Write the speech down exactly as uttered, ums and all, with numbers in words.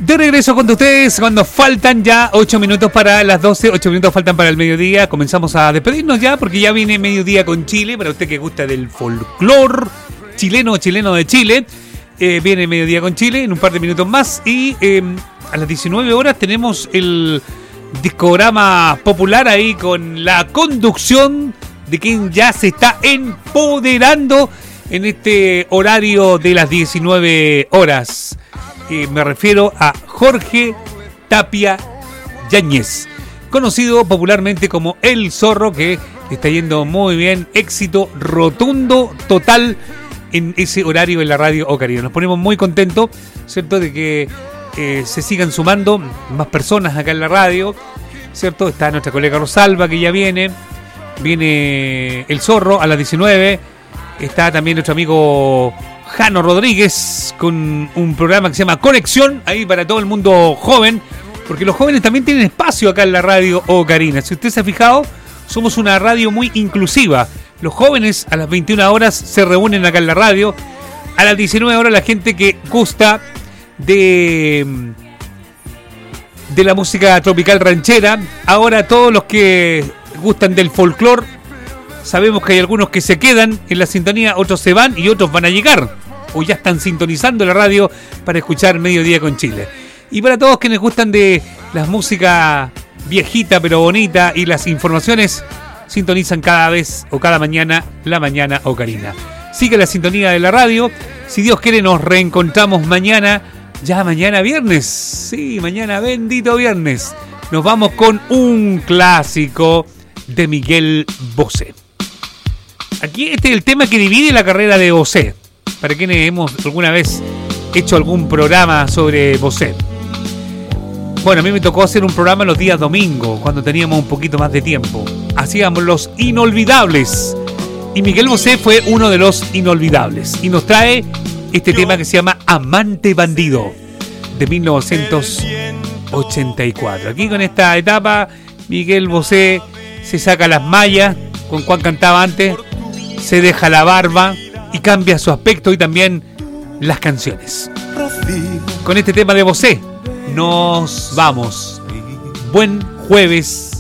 De regreso con ustedes cuando faltan ya ocho minutos para las doce, ocho minutos faltan para el mediodía. Comenzamos a despedirnos ya porque ya viene Mediodía con Chile. Para usted que gusta del folclor chileno, chileno de Chile, eh, viene Mediodía con Chile en un par de minutos más. Y eh, a las diecinueve horas tenemos el discograma popular ahí con la conducción de quien ya se está empoderando en este horario de las diecinueve horas. Eh, me refiero a Jorge Tapia Yáñez, conocido popularmente como El Zorro, que está yendo muy bien, éxito rotundo, total en ese horario en la radio Ocarina. Nos ponemos muy contentos, ¿cierto?, de que eh, se sigan sumando más personas acá en la radio, ¿cierto? Está nuestra colega Rosalba, que ya viene, viene El Zorro a las diecinueve, está también nuestro amigo Jano Rodríguez con un programa que se llama Conexión, ahí para todo el mundo joven, porque los jóvenes también tienen espacio acá en la radio Ocarina. Si usted se ha fijado, somos una radio muy inclusiva. Los jóvenes a las veintiuna horas se reúnen acá en la radio. A las diecinueve horas la gente que gusta de, de la música tropical ranchera. Ahora todos los que gustan del folclore. Sabemos que hay algunos que se quedan en la sintonía, otros se van y otros van a llegar. O ya están sintonizando la radio para escuchar Mediodía con Chile. Y para todos quienes gustan de la música viejita pero bonita y las informaciones, sintonizan cada vez o cada mañana la mañana Ocarina. Sigue la sintonía de la radio. Si Dios quiere nos reencontramos mañana. Ya mañana viernes. Sí, mañana bendito viernes. Nos vamos con un clásico de Miguel Bosé. Aquí este es el tema que divide la carrera de Bosé. Para quienes hemos alguna vez hecho algún programa sobre Bosé. Bueno, a mí me tocó hacer un programa los días domingos, cuando teníamos un poquito más de tiempo. Hacíamos los inolvidables. Y Miguel Bosé fue uno de los inolvidables. Y nos trae este tema que se llama Amante Bandido, de mil novecientos ochenta y cuatro. Aquí con esta etapa, Miguel Bosé se saca las mallas, con cual cantaba antes, se deja la barba y cambia su aspecto y también las canciones. Con este tema de Bosé nos vamos. Buen jueves.